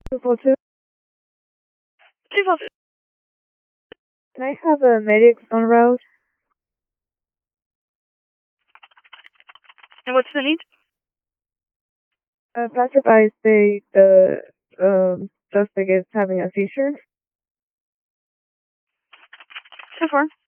242. 242. Can I have a medic on route? And what's the need? Passerby say the suspect is having a seizure. So far.